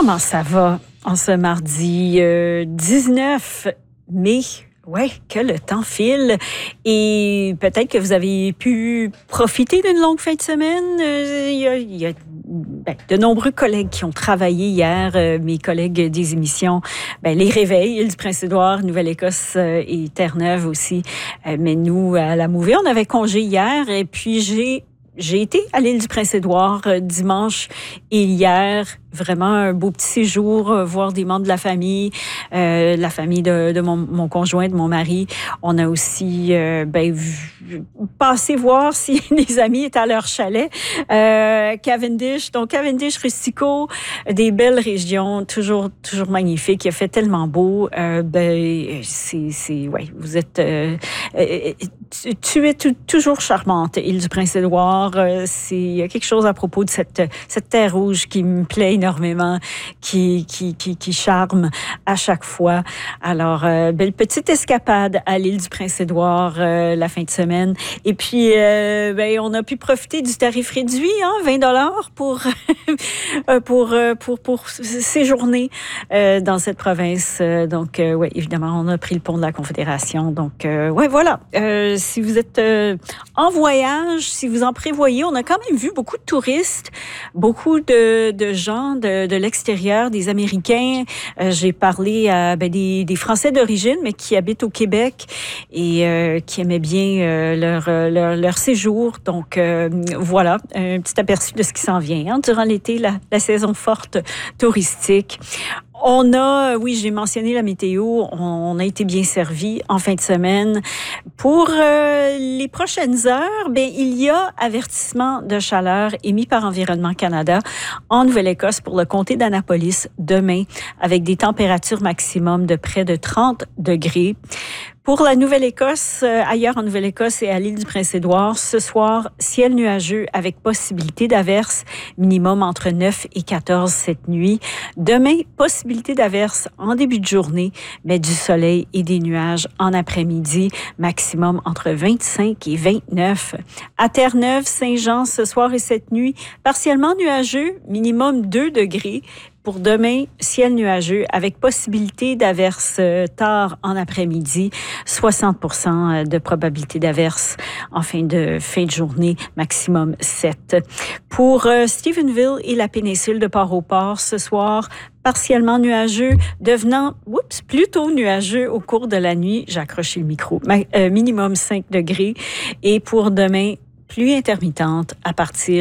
Comment ça va en ce mardi 19 mai? Oui, que le temps file. Et peut-être que vous avez pu profiter d'une longue fin de semaine. Il y a de nombreux collègues qui ont travaillé hier, mes collègues des émissions, Les Réveils, Île-du-Prince-Édouard, Nouvelle-Écosse et Terre-Neuve aussi. Mais nous, à la Mouvée, on avait congé hier et puis j'ai été à l'île du Prince-Édouard dimanche et hier. Vraiment un beau petit séjour, voir des membres de la famille de mon conjoint, de mon mari. On a aussi passé voir si les amis étaient à leur chalet. Cavendish, donc Cavendish, Rustico, des belles régions, toujours magnifiques. Il a fait tellement beau. Vous êtes... tu es toujours charmante, île du Prince-Édouard. Il y a quelque chose à propos de cette terre rouge qui me plaît énormément, qui charme à chaque fois. Alors, belle petite escapade à l'île du Prince-Édouard la fin de semaine. Et puis, on a pu profiter du tarif réduit, $20 pour séjourner dans cette province. Donc, évidemment, on a pris le pont de la Confédération. Donc, voilà. Si vous êtes en voyage, si vous en prévoyez, on a quand même vu beaucoup de touristes, beaucoup de gens de l'extérieur, des Américains. J'ai parlé à des Français d'origine, mais qui habitent au Québec et qui aimaient bien leur séjour. Donc, voilà, un petit aperçu de ce qui s'en vient durant l'été, la saison forte touristique. On a, oui, j'ai mentionné la météo, on a été bien servi en fin de semaine. Pour les prochaines heures, il y a avertissement de chaleur émis par Environnement Canada en Nouvelle-Écosse pour le comté d'Annapolis demain, avec des températures maximum de près de 30 degrés. Pour la Nouvelle-Écosse, ailleurs en Nouvelle-Écosse et à l'île du Prince-Édouard, ce soir, ciel nuageux avec possibilité d'averses, minimum entre 9 et 14 cette nuit. Demain, possibilité d'averses en début de journée, mais du soleil et des nuages en après-midi, maximum entre 25 et 29. À Terre-Neuve, Saint-Jean, ce soir et cette nuit, partiellement nuageux, minimum 2 degrés. Pour demain, ciel nuageux avec possibilité d'averses tard en après-midi, 60% de probabilité d'averses en fin de journée, maximum 7. Pour Stephenville et la péninsule de Port-au-Port, ce soir, partiellement nuageux, devenant plutôt nuageux au cours de la nuit. J'ai accroché le micro. Minimum 5 degrés. Et pour demain, pluie intermittente à partir